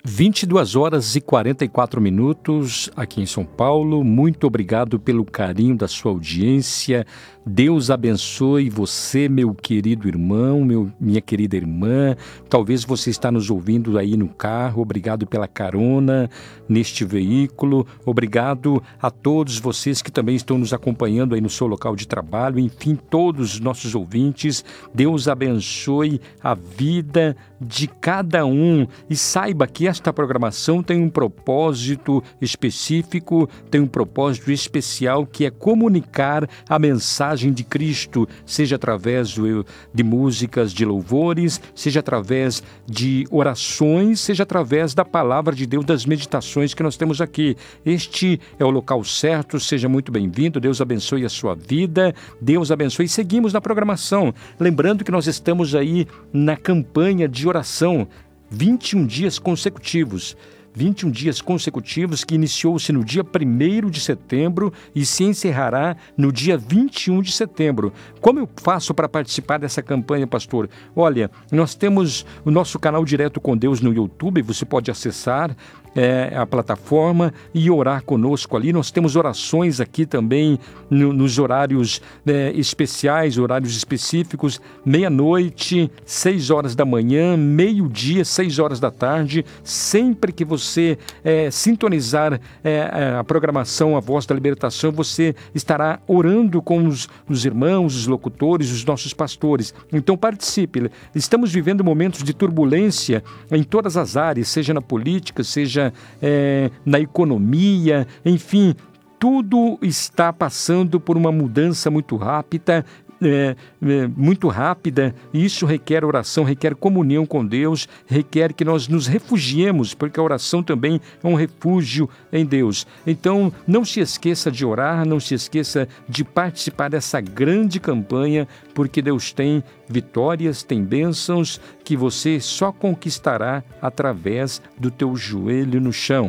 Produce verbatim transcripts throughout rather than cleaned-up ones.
vinte e duas horas e quarenta e quatro minutos aqui em São Paulo. Muito obrigado pelo carinho da sua audiência. Deus abençoe você, meu querido irmão, meu, minha querida irmã. Talvez você está nos ouvindo aí no carro. Obrigado pela carona neste veículo. Obrigado a todos vocês que também estão nos acompanhando aí no seu local de trabalho. Enfim, todos os nossos ouvintes. Deus abençoe a vida de cada um. E saiba que esta programação tem um propósito específico, tem um propósito especial, que é comunicar a mensagem de Cristo, seja através de músicas de louvores, seja através de orações, seja através da palavra de Deus, das meditações que nós temos aqui. Este é o local certo. Seja muito bem-vindo. Deus abençoe a sua vida. Deus abençoe. Seguimos na programação. Lembrando que nós estamos aí na campanha de oração, vinte e um dias consecutivos. vinte e um dias consecutivos, que iniciou-se no dia primeiro de setembro e se encerrará no dia vinte e um de setembro. Como eu faço para participar dessa campanha, pastor? Olha, nós temos o nosso canal Direto com Deus no YouTube. Você pode acessar É, a plataforma e orar conosco ali. Nós temos orações aqui também no, nos horários é, especiais, horários específicos, meia-noite, seis horas da manhã, meio-dia, seis horas da tarde. Sempre que você é, sintonizar é, a programação A Voz da Libertação, você estará orando com os, os irmãos, os locutores, os nossos pastores. Então participe. Estamos vivendo momentos de turbulência em todas as áreas, seja na política, seja É, na economia, enfim, tudo está passando por uma mudança muito rápida, é, é, muito rápida, e isso requer oração, requer comunhão com Deus, requer que nós nos refugiemos, porque a oração também é um refúgio em Deus. Então, não se esqueça de orar, não se esqueça de participar dessa grande campanha, porque Deus tem vitórias, tem bênçãos que você só conquistará através do teu joelho no chão.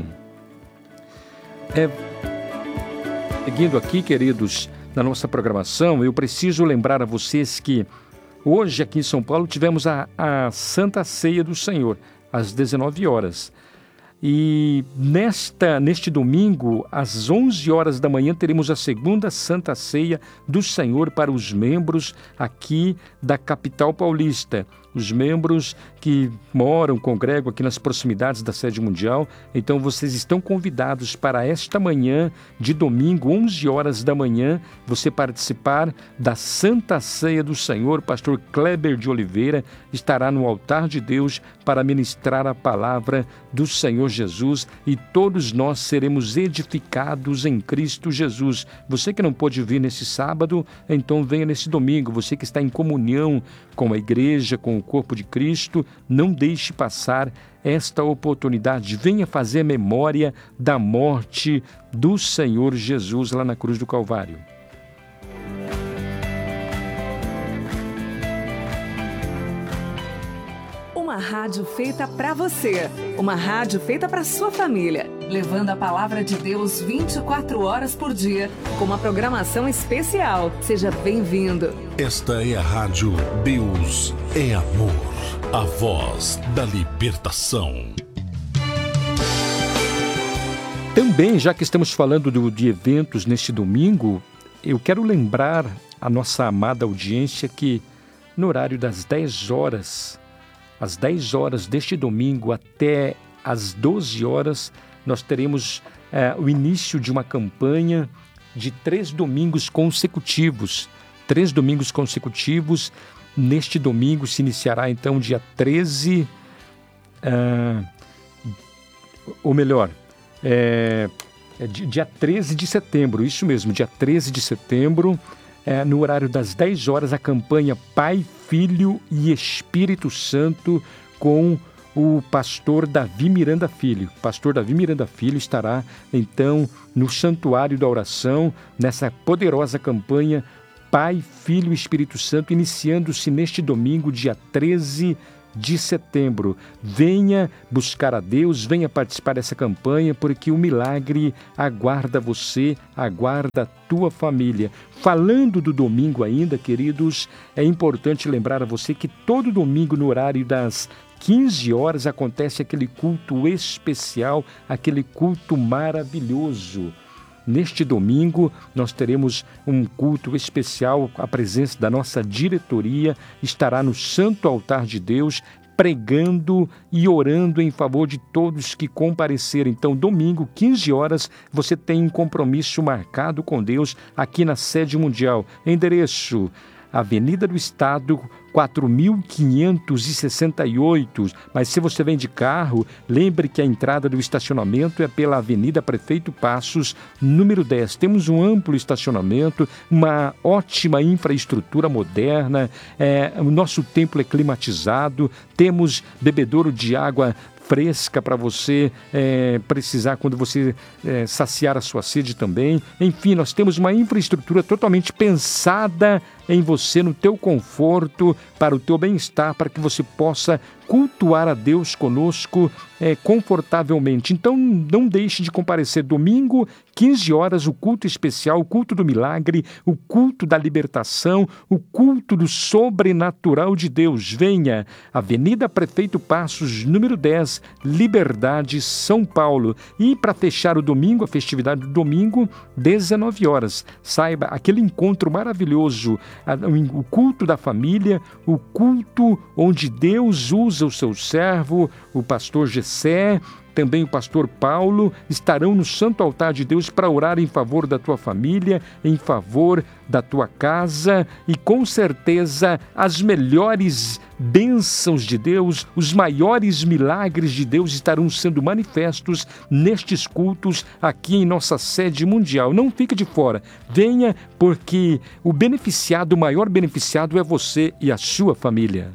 É, seguindo aqui, queridos, na nossa programação, eu preciso lembrar a vocês que hoje aqui em São Paulo tivemos a, a Santa Ceia do Senhor, às dezenove horas. E nesta, neste domingo, às onze horas da manhã, teremos a segunda Santa Ceia do Senhor para os membros aqui da capital paulista. Os membros que moram, congregam aqui nas proximidades da sede mundial. Então vocês estão convidados para esta manhã de domingo, onze horas da manhã, você participar da Santa Ceia do Senhor. Pastor Kleber de Oliveira estará no altar de Deus para ministrar a palavra do Senhor Jesus, e todos nós seremos edificados em Cristo Jesus. Você que não pôde vir nesse sábado, então venha nesse domingo. Você que está em comunhão com a igreja, com o corpo de Cristo, não deixe passar esta oportunidade. Venha fazer memória da morte do Senhor Jesus lá na cruz do Calvário. Uma rádio feita para você, uma rádio feita para sua família, levando a palavra de Deus vinte e quatro horas por dia, com uma programação especial. Seja bem-vindo. Esta é a rádio Deus é Amor, a voz da libertação. Também, já que estamos falando do, de eventos neste domingo, eu quero lembrar a nossa amada audiência que no horário das dez horas, às dez horas deste domingo até às doze horas, nós teremos é, o início de uma campanha de três domingos consecutivos. Três domingos consecutivos. Neste domingo se iniciará então dia treze, uh, ou melhor, é, é dia treze de setembro, isso mesmo, dia treze de setembro, é, no horário das dez horas, a campanha Pai, Filho e Espírito Santo com o pastor Davi Miranda Filho. Pastor Davi Miranda Filho estará, então, no Santuário da Oração, nessa poderosa campanha Pai, Filho e Espírito Santo, iniciando-se neste domingo, dia treze de setembro. Venha buscar a Deus, venha participar dessa campanha, porque o milagre aguarda você, aguarda a tua família. Falando do domingo ainda, queridos, é importante lembrar a você que todo domingo, no horário das quinze horas, acontece aquele culto especial, aquele culto maravilhoso. Neste domingo, nós teremos um culto especial, a presença da nossa diretoria estará no Santo Altar de Deus, pregando e orando em favor de todos que compareceram. Então, domingo, quinze horas, você tem um compromisso marcado com Deus aqui na sede mundial. Endereço: Avenida do Estado, quatro mil quinhentos e sessenta e oito. Mas se você vem de carro, lembre que a entrada do estacionamento é pela Avenida Prefeito Passos, número dez. Temos um amplo estacionamento, uma ótima infraestrutura moderna, é, o nosso templo é climatizado, temos bebedouro de água fresca para você é, precisar quando você é, saciar a sua sede também. Enfim, nós temos uma infraestrutura totalmente pensada em você, no teu conforto, para o teu bem-estar, para que você possa cultuar a Deus conosco é, confortavelmente. Então, não deixe de comparecer domingo, quinze horas, o culto especial, o culto do milagre, o culto da libertação, o culto do sobrenatural de Deus. Venha, Avenida Prefeito Passos, número dez, Liberdade, São Paulo. E para fechar o domingo, a festividade do domingo, dezenove horas. Saiba, aquele encontro maravilhoso, o culto da família, o culto onde Deus usa o seu servo, o pastor Gessé, também o pastor Paulo, estarão no Santo Altar de Deus para orar em favor da tua família, em favor da tua casa, e com certeza as melhores bênçãos de Deus, os maiores milagres de Deus estarão sendo manifestos nestes cultos aqui em nossa sede mundial. Não fique de fora, venha, porque o beneficiado, o maior beneficiado é você e a sua família.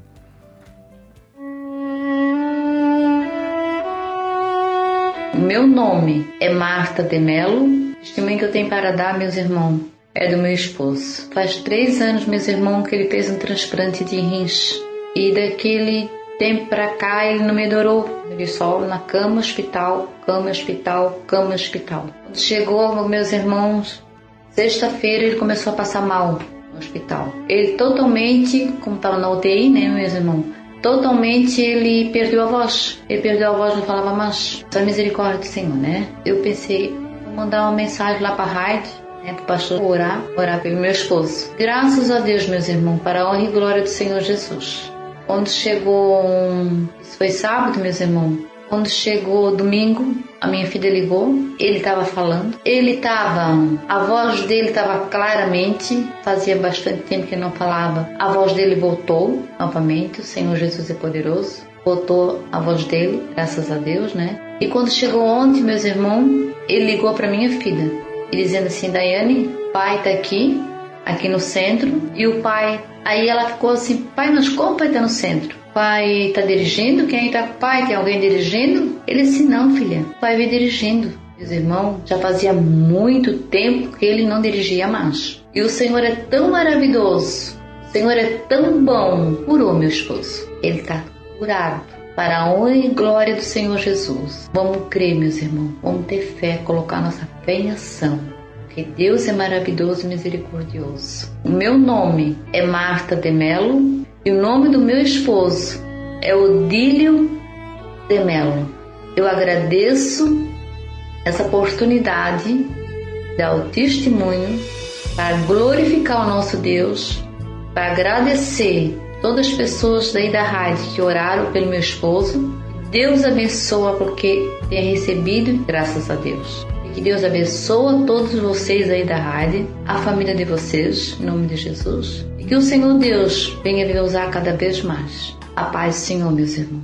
O meu nome é Marta de Melo. O testemunho que eu tenho para dar, meus irmãos, é do meu esposo. Faz três anos, meus irmãos, que ele fez um transplante de rins. E daquele tempo para cá ele não melhorou. Ele só na cama, hospital, cama, hospital, cama, hospital. Quando chegou, meus irmãos, sexta-feira ele começou a passar mal no hospital. Ele totalmente, como estava na U T I, né, meus irmãos? Totalmente ele perdeu a voz. Ele perdeu a voz, não falava mais. Essa misericórdia do Senhor, né? Eu pensei, vou mandar uma mensagem lá para a rádio, né, para o pastor orar, orar pelo meu esposo. Graças a Deus, meus irmãos, para a honra e glória do Senhor Jesus. Quando chegou, um... isso foi sábado, meus irmãos. Quando chegou domingo, a minha filha ligou, ele estava falando. Ele estava, a voz dele estava claramente, fazia bastante tempo que não falava. A voz dele voltou novamente, o Senhor Jesus é poderoso. Voltou a voz dele, graças a Deus, né? E quando chegou ontem, meus irmãos, ele ligou para minha filha, e dizendo assim: Daiane, pai está aqui, aqui no centro, e o pai... Aí ela ficou assim: pai, mas como o pai está no centro? O pai está dirigindo? Quem está com o pai? Tem alguém dirigindo? Ele disse: não, filha, o pai veio dirigindo. Meus irmãos, já fazia muito tempo que ele não dirigia mais. E o Senhor é tão maravilhoso, o Senhor é tão bom. Curou meu esposo, ele está curado, para a honra e glória do Senhor Jesus. Vamos crer, meus irmãos, vamos ter fé, colocar nossa fé em ação, porque Deus é maravilhoso e misericordioso. O meu nome é Marta de Melo e o nome do meu esposo é Odílio de Melo. Eu agradeço essa oportunidade de dar o testemunho para glorificar o nosso Deus, para agradecer todas as pessoas daí da rádio que oraram pelo meu esposo. Deus abençoa porque tem recebido, graças a Deus. Que Deus abençoe todos vocês aí da rádio, a família de vocês, em nome de Jesus. E que o Senhor Deus venha me usar cada vez mais. A paz do Senhor, meus irmãos.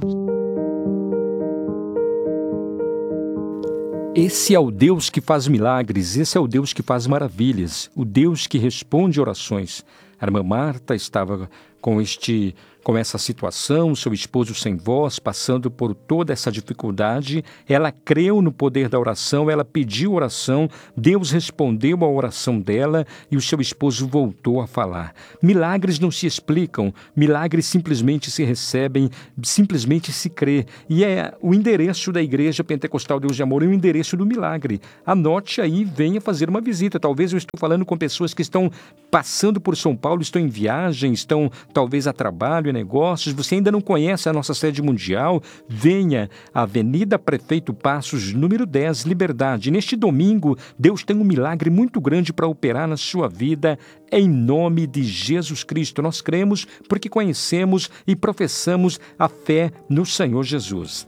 Esse é o Deus que faz milagres, esse é o Deus que faz maravilhas, o Deus que responde orações. A irmã Marta estava com este... com essa situação, seu esposo sem voz, passando por toda essa dificuldade. Ela creu no poder da oração, ela pediu oração, Deus respondeu à oração dela e o seu esposo voltou a falar. Milagres não se explicam, milagres simplesmente se recebem, simplesmente se crê. E é o endereço da Igreja Pentecostal Deus de Amor, é o endereço do milagre. Anote aí, venha fazer uma visita. Talvez eu estou falando com pessoas que estão passando por São Paulo, estão em viagem, estão talvez a trabalho, negócios, você ainda não conhece a nossa sede mundial, venha à Avenida Prefeito Passos, número dez, Liberdade. Neste domingo, Deus tem um milagre muito grande para operar na sua vida, em nome de Jesus Cristo. Nós cremos porque conhecemos e professamos a fé no Senhor Jesus.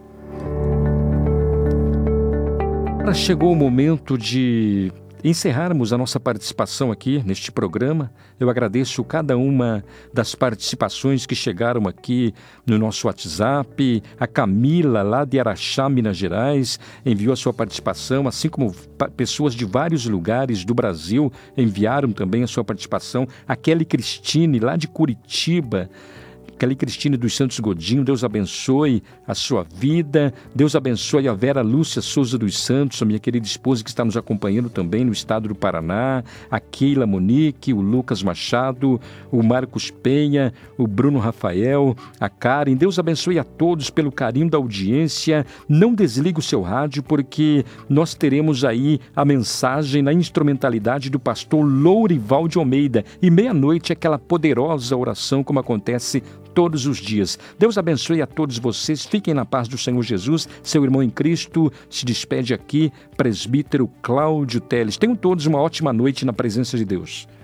Agora chegou o momento de encerrarmos a nossa participação aqui neste programa. Eu agradeço cada uma das participações que chegaram aqui no nosso WhatsApp. A Camila, lá de Araxá, Minas Gerais, enviou a sua participação, assim como pessoas de vários lugares do Brasil enviaram também a sua participação. A Kelly Cristine, lá de Curitiba, Kelly Cristine dos Santos Godinho, Deus abençoe a sua vida, Deus abençoe a Vera Lúcia Souza dos Santos, a minha querida esposa que está nos acompanhando também no estado do Paraná, a Keila Monique, o Lucas Machado, o Marcos Penha, o Bruno Rafael, a Karen. Deus abençoe a todos pelo carinho da audiência. Não desligue o seu rádio, porque nós teremos aí a mensagem na instrumentalidade do pastor Lourival de Almeida, e meia-noite aquela poderosa oração como acontece todos os dias. Deus abençoe a todos vocês. Fiquem na paz do Senhor Jesus. Seu irmão em Cristo se despede aqui, presbítero Cláudio Teles. Tenham todos uma ótima noite na presença de Deus.